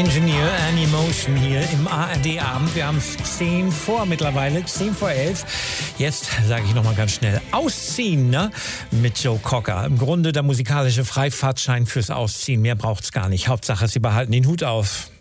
Engineer, Animotion hier im ARD-Abend. Wir haben es 10 vor mittlerweile, 10 vor 11. Jetzt sage ich nochmal ganz schnell, ausziehen, ne? Mit Joe Cocker. Im Grunde der musikalische Freifahrtschein fürs Ausziehen. Mehr braucht's gar nicht. Hauptsache, Sie behalten den Hut auf.